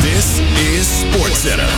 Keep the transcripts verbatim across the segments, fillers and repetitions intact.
This is SportsCenter.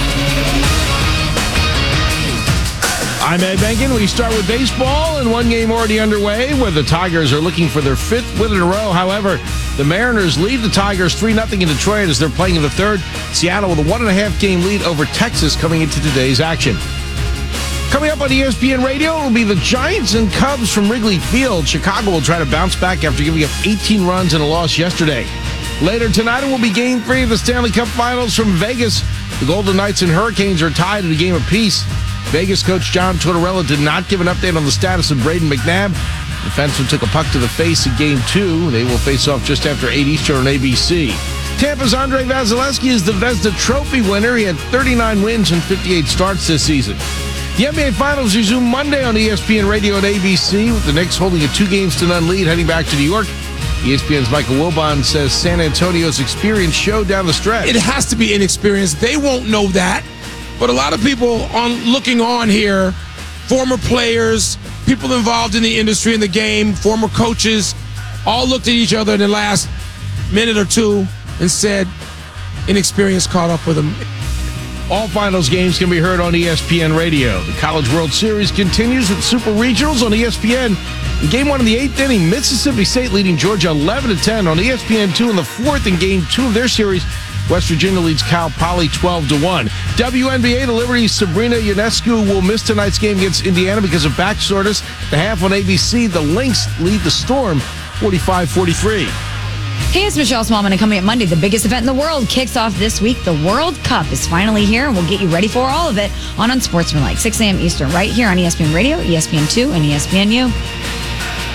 I'm Ed Benkin. We start with baseball, and one game already underway where the Tigers are looking for their fifth win in a row. However, the Mariners lead the Tigers three nothing in Detroit as they're playing in the third. Seattle with a one and a half game lead over Texas coming into today's action. Coming up on E S P N Radio, it will be the Giants and Cubs from Wrigley Field. Chicago will try to bounce back after giving up eighteen runs in a loss yesterday. Later tonight, it will be Game three of the Stanley Cup Finals from Vegas. The Golden Knights and Hurricanes are tied at a game apiece. Vegas coach John Tortorella did not give an update on the status of Braden McNabb. The defenseman took a puck to the face in Game two. They will face off just after eight Eastern on A B C. Tampa's Andrei Vasilevsky is the Vezina Trophy winner. He had thirty-nine wins and fifty-eight starts this season. The N B A Finals resume Monday on E S P N Radio and A B C, with the Knicks holding a two games to none lead heading back to New York. E S P N's Michael Wilbon says San Antonio's experience showed down the stretch. It has to be inexperience. They won't know that. But a lot of people on looking on here, former players, people involved in the industry, in the game, former coaches, all looked at each other in the last minute or two and said, inexperience caught up with them. All finals games can be heard on E S P N Radio. The College World Series continues with Super Regionals on E S P N. In Game one of the eighth inning, Mississippi State leading Georgia eleven to ten. On E S P N two in the fourth in Game two of their series, West Virginia leads Cal Poly twelve to one. W N B A, the Liberty's Sabrina Ionescu will miss tonight's game against Indiana because of back soreness. The half on A B C, the Lynx lead the Storm forty-five forty-three. Hey, it's Michelle Smallman, and coming up Monday, the biggest event in the world kicks off this week. The World Cup is finally here, and we'll get you ready for all of it on Unsportsmanlike, six a.m. Eastern, right here on E S P N Radio, E S P N two, and E S P N U.